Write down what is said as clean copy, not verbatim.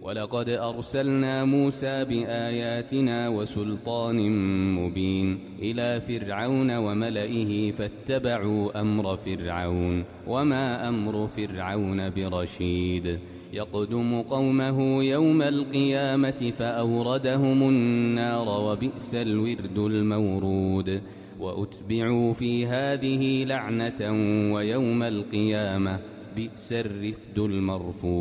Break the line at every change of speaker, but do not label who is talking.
ولقد أرسلنا موسى بآياتنا وسلطان مبين إلى فرعون وملئه فاتبعوا أمر فرعون وما أمر فرعون برشيد يقدم قومه يوم القيامة فأوردهم النار وبئس الورد المورود وأتبعوا في هذه لعنة ويوم القيامة بئس الرفد المرفود.